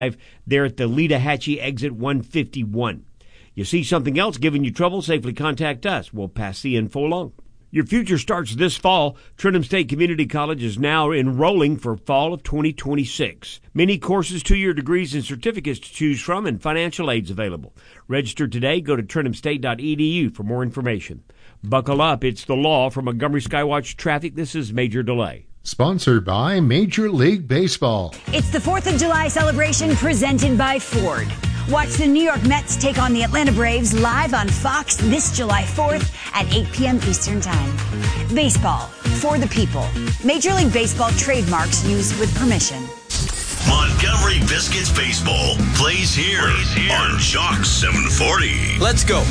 there at the Leadahachie exit 151. You see something else giving you trouble, safely contact us. We'll pass the info along. Your future starts this fall. Trenton State Community College is now enrolling for fall of 2026. Many courses, 2-year degrees, and certificates to choose from, and financial aids available. Register today. Go to trentomstate.edu for more information. Buckle up. It's the law. From Montgomery Skywatch Traffic, this is Major Delay. Sponsored by Major League Baseball. It's the 4th of July celebration presented by Ford. Watch the New York Mets take on the Atlanta Braves live on Fox this July 4th at 8 p.m. Eastern Time. Baseball, for the people. Major League Baseball trademarks used with permission. Montgomery Biscuits Baseball plays here on Chalk 740. Let's go.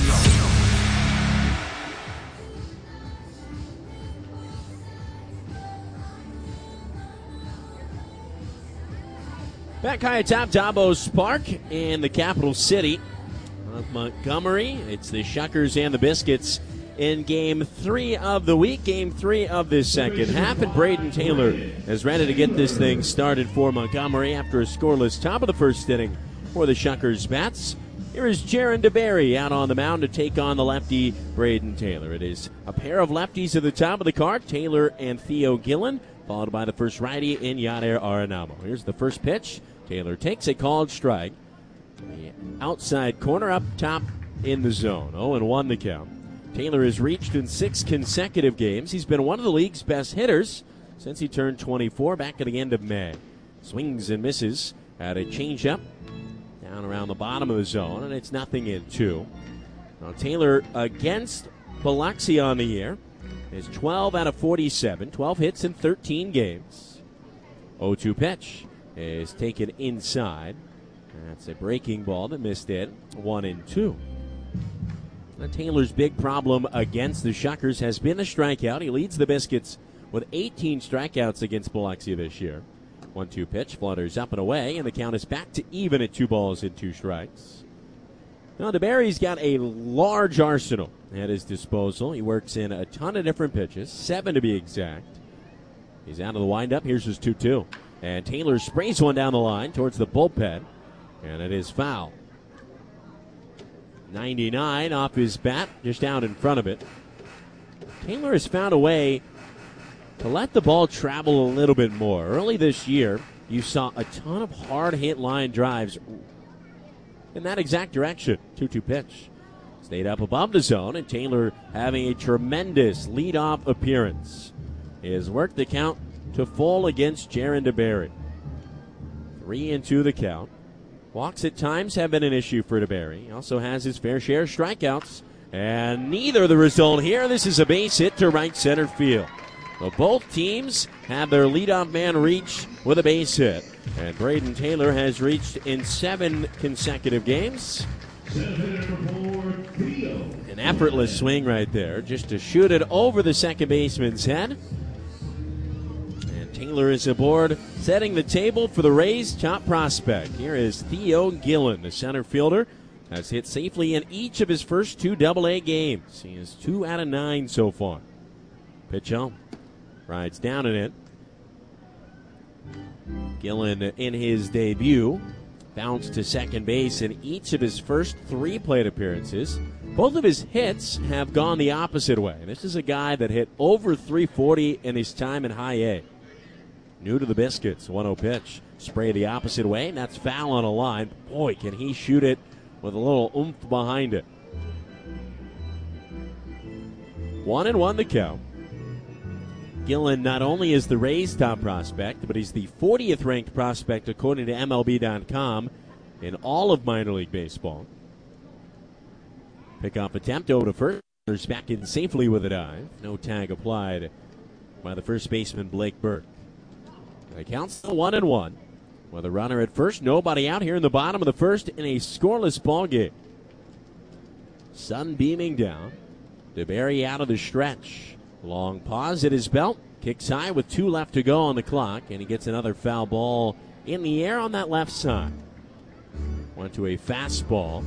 Back high atop Davos Park in the capital city of Montgomery. It's the Shuckers and the Biscuits in Game 3 of the week, Game 3 of this second half. And Braden Taylor is ready to get this thing started for Montgomery after a scoreless top of the first inning for the Shuckers bats. Here is Jaron DeBerry out on the mound to take on the lefty Braden Taylor. It is a pair of lefties at the top of the card, Taylor and Theo Gillen, followed by the first righty in Yadier Arenamo. Here's the first pitch. Taylor takes a called strike. The outside corner up top in the zone. 0-1 the count. Taylor has reached in 6 consecutive games. He's been one of the league's best hitters since he turned 24 back at the end of May. Swings and misses at a changeup down around the bottom of the zone, and it's 0-2. Now Taylor against Biloxi on the year is 12 out of 47, 12 hits in 13 games. 0-2 pitch is taken inside. That's a breaking ball that missed it. 1-2. Now, Taylor's big problem against the Shuckers has been the strikeout. He leads the Biscuits with 18 strikeouts against Biloxi this year. 1-2 pitch flutters up and away, and the count is back to even at 2 balls and 2 strikes. Now, DeBerry's got a large arsenal at his disposal. He works in a ton of different pitches, 7 to be exact. He's out of the windup. Here's his 2-2. And Taylor sprays one down the line towards the bullpen, and it is foul. 99 off his bat, just out in front of it. Taylor has found a way to let the ball travel a little bit more. Early this year, you saw a ton of hard-hit line drives in that exact direction. 2-2 pitch. Stayed up above the zone, and Taylor having a tremendous leadoff appearance. He has worked the count to fall against Jaron DeBerry. 3-2 the count. Walks at times have been an issue for DeBerry. He also has his fair share of strikeouts, and neither the result here. This is a base hit to right center field. So both teams have their leadoff man reach with a base hit, and Braden Taylor has reached in 7 consecutive games. An effortless swing right there, just to shoot it over the second baseman's head. Taylor is aboard, setting the table for the Rays' top prospect. Here is Theo Gillen, the center fielder, has hit safely in each of his first 2 AA games. He is 2 out of 9 so far. Pitch on. Rides down in it. Gillen, in his debut, bounced to second base in each of his first 3 plate appearances. Both of his hits have gone the opposite way. This is a guy that hit over 340 in his time in high A. New to the Biscuits, 1-0 pitch. Spray the opposite way, and that's foul on a line. Boy, can he shoot it with a little oomph behind it. 1-1 the count. Gillen not only is the Rays' top prospect, but he's the 40th ranked prospect according to MLB.com in all of minor league baseball. Pickoff attempt over to first. There's back in safely with a dive. No tag applied by the first baseman, Blake Burke. It counts to 1-1. With a runner at first, nobody out here in the bottom of the first in a scoreless ball game. Sun beaming down. DeBerry out of the stretch. Long pause at his belt. Kicks high with 2 left to go on the clock, and he gets another foul ball in the air on that left side. Went to a fastball.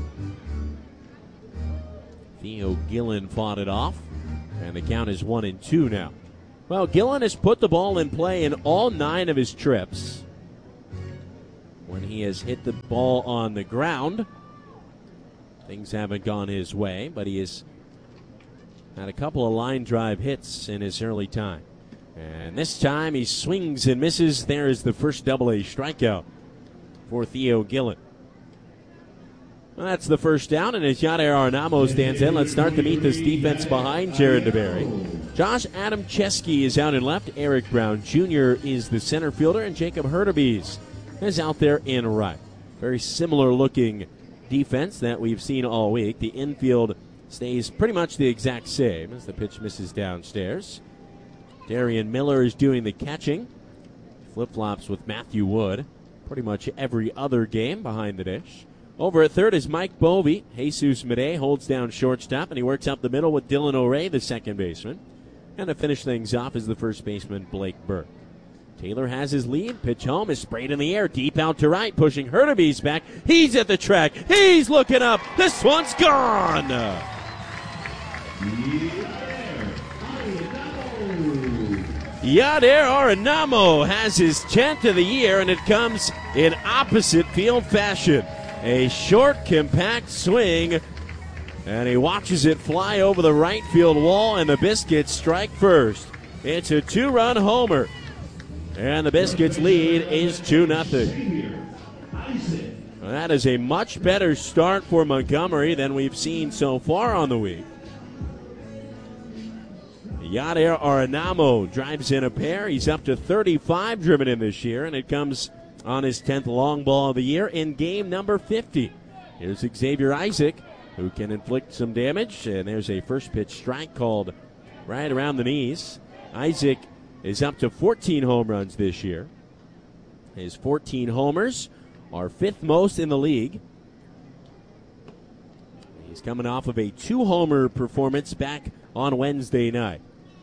Theo Gillen fought it off, and the count is 1-2 now. Well, Gillen has put the ball in play in all 9 of his trips. when he has hit the ball on the ground. Things haven't gone his way, but he has had a couple of line drive hits in his early time. And this time he swings and misses. There is the first AA strikeout for Theo Gillen. Well, that's the first down, and as Yadier Arnamo stands in, let's start to meet this defense behind Jared DeBerry. Josh Adam Chesky is out in left. Eric Brown Jr. is the center fielder, and Jacob Hurtubise is out there in right. Very similar looking defense that we've seen all week. The infield stays pretty much the exact same as the pitch misses downstairs. Darian Miller is doing the catching. Flip-flops with Matthew Wood pretty much every other game behind the dish. Over at third is Mike Bovey. Jesus Mede holds down shortstop, and he works up the middle with Dylan O'Ray, the second baseman. And to finish things off is the first baseman, Blake Burke. Taylor has his lead. Pitch home is sprayed in the air, deep out to right, pushing Hurtubise back. He's at the track. He's looking up. This one's gone. Yadier Arnamo has his 10th of the year, and it comes in opposite field fashion. A short, compact swing, and he watches it fly over the right field wall, and the Biscuits strike first. It's a 2-run homer, and the Biscuits' lead is 2-0. That is a much better start for Montgomery than we've seen so far on the week. Yadier Arnamo drives in a pair. He's up to 35 driven in this year, and it comes on his 10th long ball of the year in game number 50. Here's Xavier Isaac, who can inflict some damage, and there's a first pitch strike called right around the knees. Isaac is up to 14 home runs this year. His 14 homers are 5th most in the league. He's coming off of a 2-homer performance back on Wednesday night.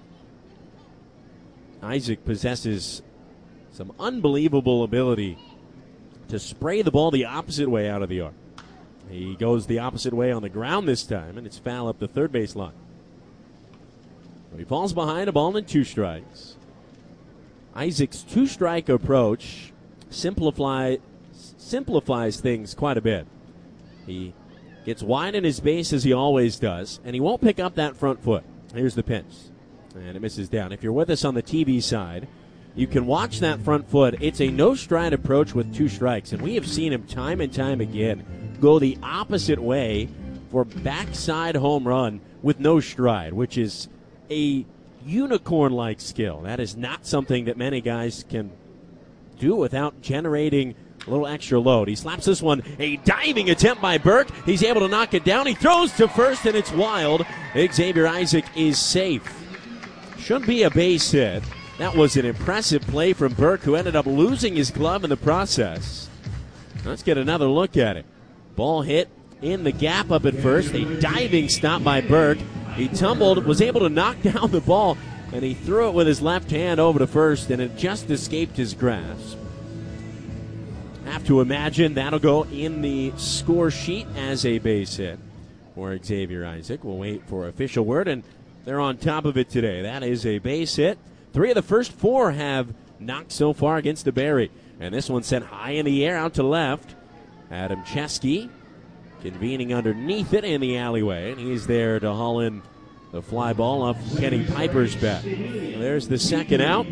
Isaac possesses some unbelievable ability to spray the ball the opposite way out of the arc. He goes the opposite way on the ground this time, and it's foul up the third base line. He falls behind, a ball and 2 strikes. Isaac's 2-strike approach simplifies things quite a bit. He gets wide in his base as he always does, and he won't pick up that front foot. Here's the pitch, and it misses down. If you're with us on the TV side, you can watch that front foot. It's a no-stride approach with 2 strikes, and we have seen him time and time again go the opposite way for backside home run with no stride, which is a unicorn-like skill. That is not something that many guys can do without generating a little extra load. He slaps this one, a diving attempt by Burke. He's able to knock it down. He throws to first, and it's wild. Xavier Isaac is safe. Shouldn't be a base hit. That was an impressive play from Burke, who ended up losing his glove in the process. Let's get another look at it. Ball hit in the gap up at first. A diving stop by Burke. He tumbled, was able to knock down the ball, and he threw it with his left hand over to first, and it just escaped his grasp. Have to imagine that'll go in the score sheet as a base hit for Xavier Isaac. We'll wait for official word, and they're on top of it today. That is a base hit. 3 of the first 4 have knocked so far against DeBerry. And this one sent high in the air out to left. Adam Chesky convening underneath it in the alleyway, and he's there to haul in the fly ball off Kenny Piper's bat. There's the second out.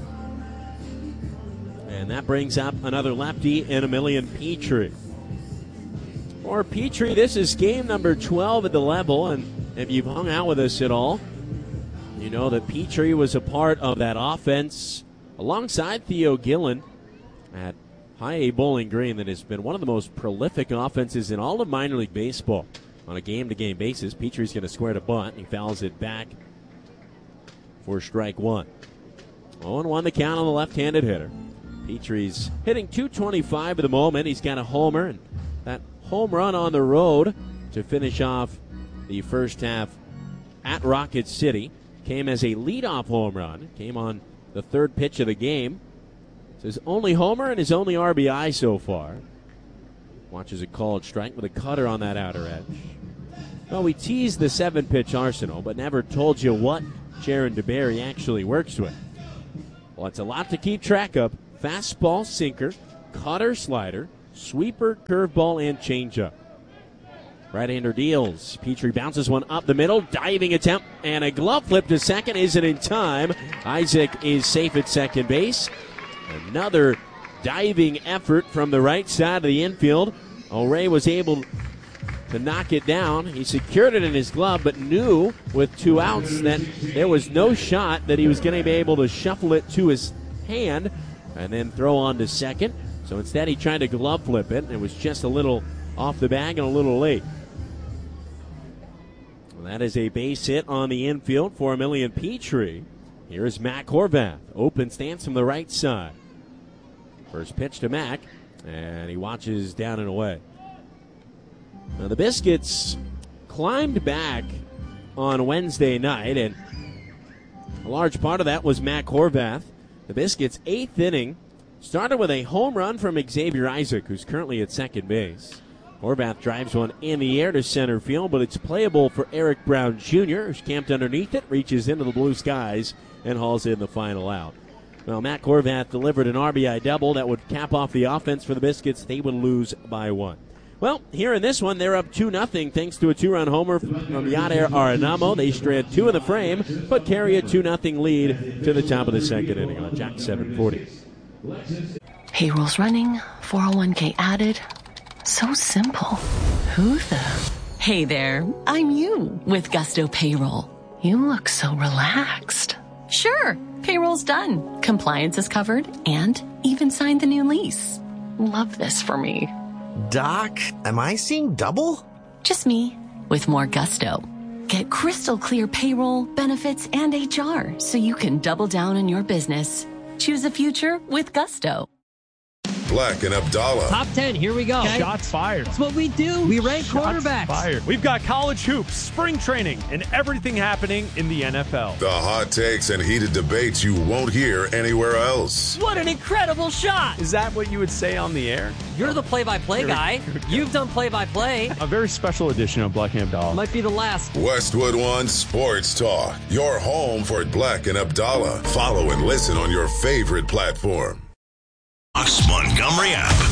And that brings up another lefty in Emilian Petrie. For Petrie, this is game number 12 at the level, and if you've hung out with us at all, you know that Petrie was a part of that offense alongside Theo Gillen at High A Bowling Green that has been one of the most prolific offenses in all of minor league baseball. On a game-to-game basis, Petrie's going to square to bunt. He fouls it back for strike 1. 0-1 the count on the left-handed hitter. Petrie's hitting .225 at the moment. He's got a homer, and that home run on the road to finish off the first half at Rocket City came as a leadoff home run. Came on the third pitch of the game. It's his only homer and his only RBI so far. Watches a called strike with a cutter on that outer edge. Well, we teased the 7-pitch arsenal, but never told you what Jared DeBerry actually works with. Well, it's a lot to keep track of. Fastball, sinker, cutter, slider, sweeper, curveball, and changeup. Right-hander deals. Petrie bounces one up the middle. Diving attempt and a glove flip to second isn't in time. Isaac is safe at second base. Another diving effort from the right side of the infield. O'Ray was able to knock it down. He secured it in his glove, but knew with 2 outs that there was no shot that he was going to be able to shuffle it to his hand and then throw on to second. So instead he tried to glove flip it, and it was just a little off the bag and a little late. That is a base hit on the infield for Emilian Petrie. Here is Mac Horvath. Open stance from the right side. First pitch to Mac, and he watches down and away. Now the Biscuits climbed back on Wednesday night, and a large part of that was Mac Horvath. The Biscuits' 8th inning started with a home run from Xavier Isaac, who's currently at second base. Horvath drives one in the air to center field, but it's playable for Eric Brown Jr., who's camped underneath it, reaches into the blue skies, and hauls in the final out. Well, Mac Horvath delivered an RBI double that would cap off the offense for the Biscuits. They would lose by 1. Well, here in this one, they're up 2-0 thanks to a 2-run homer from Yadier Arenamo. They strand 2 in the frame, but carry a 2-0 lead to the top of the second inning on Jack 740. Payroll's running, 401k added. So simple. Who the? Hey there, I'm you with Gusto Payroll. You look so relaxed. Sure, payroll's done. Compliance is covered and even signed the new lease. Love this for me. Doc, am I seeing double? Just me with more Gusto. Get crystal clear payroll, benefits, and HR so you can double down on your business. Choose a future with Gusto. Black and Abdallah. Top 10, here we go. Okay. Shots fired. That's what we do. We rank quarterbacks. Fired. We've got college hoops, spring training, and everything happening in the NFL. The hot takes and heated debates you won't hear anywhere else. What an incredible shot. Is that what you would say on the air? You're the play-by-play guy. You've done play-by-play. A very special edition of Black and Abdallah. Might be the last. Westwood One Sports Talk. Your home for Black and Abdallah. Follow and listen on your favorite platform. Fox Montgomery app.